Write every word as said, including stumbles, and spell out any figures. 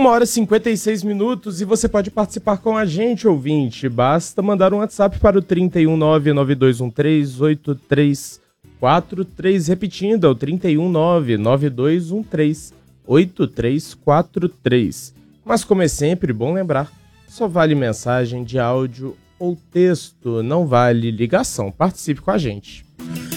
uma hora e cinquenta e seis minutos e você pode participar com a gente, ouvinte. Basta mandar um WhatsApp para o trinta e um nove nove dois um três oito três quatro três, repetindo, é o trinta e um nove nove dois um três oito três quatro três. Mas como é sempre, bom lembrar, só vale mensagem de áudio ou texto, não vale ligação. Participe com a gente.